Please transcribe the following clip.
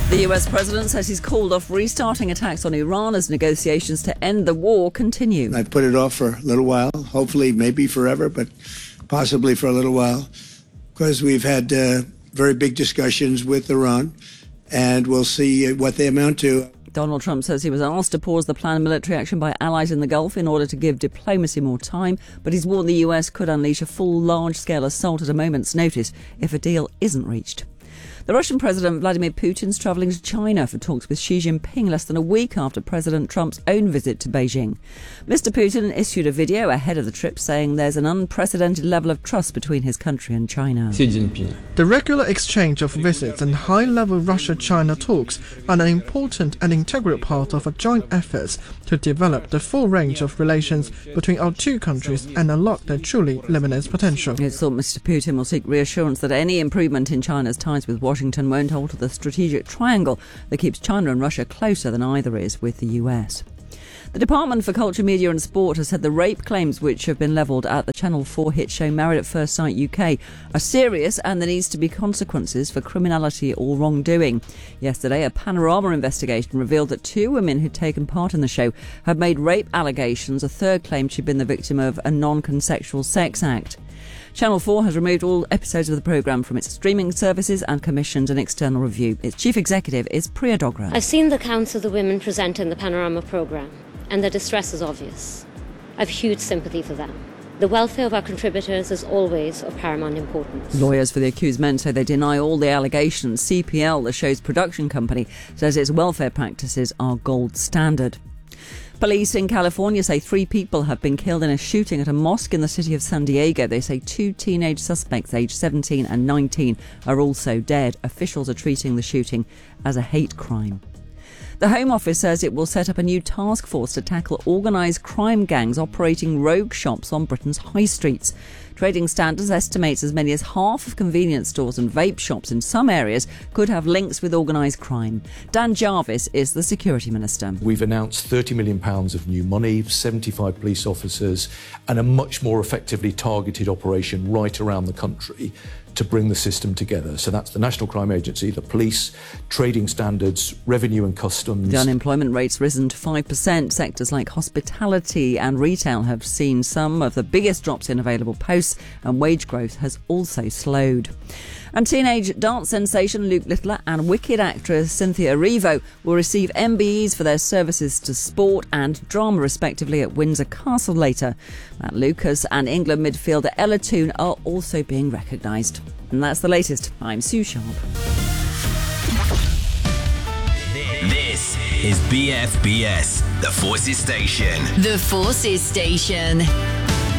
The US president says he's called off restarting attacks on Iran as negotiations to end the war continue. I put it off for a little while, hopefully maybe forever, but possibly for a little while, because we've had very big discussions with Iran, and we'll see what they amount to. Donald Trump says he was asked to pause the planned military action by allies in the Gulf in order to give diplomacy more time, but he's warned the US could unleash a full large-scale assault at a moment's notice if a deal isn't reached. The Russian President Vladimir Putin's travelling to China for talks with Xi Jinping less than a week after President Trump's own visit to Beijing. Mr. Putin issued a video ahead of the trip saying there's an unprecedented level of trust between his country and China. Xi Jinping. The regular exchange of visits and high-level Russia-China talks are an important and integral part of a joint efforts to develop the full range of relations between our two countries and unlock their truly limitless potential. It's thought Mr. Putin will seek reassurance that any improvement in China's ties with Washington won't alter the strategic triangle that keeps China and Russia closer than either is with the US. The Department for Culture, Media and Sport has said the rape claims which have been levelled at the Channel 4 hit show Married at First Sight UK are serious and there needs to be consequences for criminality or wrongdoing. Yesterday, a Panorama investigation revealed that 2 women who'd taken part in the show had made rape allegations. A third claimed she'd been the victim of a non-consensual sex act. Channel 4 has removed all episodes of the programme from its streaming services and commissioned an external review. Its chief executive is Priya Dogra. I've seen the accounts of the women present in the Panorama programme, and their distress is obvious. I've huge sympathy for them. The welfare of our contributors is always of paramount importance. Lawyers for the accused men say they deny all the allegations. CPL, the show's production company, says its welfare practices are gold standard. Police in California say 3 people have been killed in a shooting at a mosque in the city of San Diego. They say 2 teenage suspects aged 17 and 19 are also dead. Officials are treating the shooting as a hate crime. The Home Office says it will set up a new task force to tackle organised crime gangs operating rogue shops on Britain's high streets. Trading Standards estimates as many as half of convenience stores and vape shops in some areas could have links with organised crime. Dan Jarvis is the Security Minister. We've announced £30 million of new money, 75 police officers and a much more effectively targeted operation right around the country to bring the system together. So that's the National Crime Agency, the police, Trading Standards, Revenue and Customs. The unemployment rate's risen to 5%. Sectors like hospitality and retail have seen some of the biggest drops in available posts, and wage growth has also slowed. And teenage dance sensation Luke Littler and Wicked actress Cynthia Erivo will receive MBEs for their services to sport and drama, respectively, at Windsor Castle later. Matt Lucas and England midfielder Ella Toone are also being recognised. And that's the latest. I'm Sue Sharp. This is BFBS, The Forces Station. The Forces Station.